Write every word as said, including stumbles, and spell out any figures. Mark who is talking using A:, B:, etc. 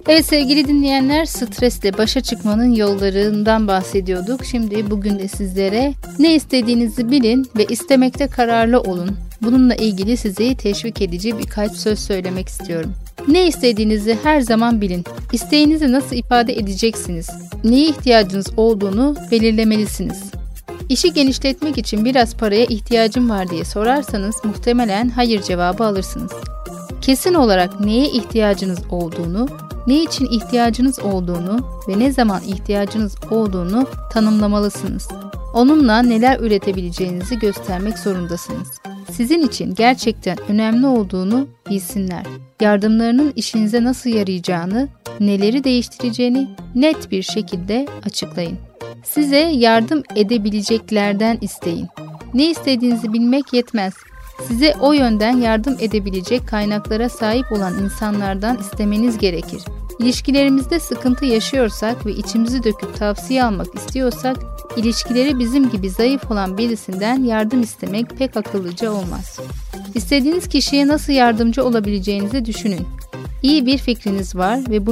A: Evet sevgili dinleyenler, stresle başa çıkmanın yollarından bahsediyorduk. Şimdi bugün de sizlere ne istediğinizi bilin ve istemekte kararlı olun. Bununla ilgili sizi teşvik edici birkaç söz söylemek istiyorum. Ne istediğinizi her zaman bilin. İsteğinizi nasıl ifade edeceksiniz? Neye ihtiyacınız olduğunu belirlemelisiniz. İşi genişletmek için biraz paraya ihtiyacım var diye sorarsanız muhtemelen hayır cevabı alırsınız. Kesin olarak neye ihtiyacınız olduğunu, ne için ihtiyacınız olduğunu ve ne zaman ihtiyacınız olduğunu tanımlamalısınız. Onunla neler üretebileceğinizi göstermek zorundasınız. Sizin için gerçekten önemli olduğunu bilsinler. Yardımlarının işinize nasıl yarayacağını, neleri değiştireceğini net bir şekilde açıklayın. Size yardım edebileceklerden isteyin. Ne istediğinizi bilmek yetmez. Size o yönden yardım edebilecek kaynaklara sahip olan insanlardan istemeniz gerekir. İlişkilerimizde sıkıntı yaşıyorsak ve içimizi döküp tavsiye almak istiyorsak, ilişkileri bizim gibi zayıf olan birisinden yardım istemek pek akıllıca olmaz. İstediğiniz kişiye nasıl yardımcı olabileceğinizi düşünün. İyi bir fikriniz var ve bunu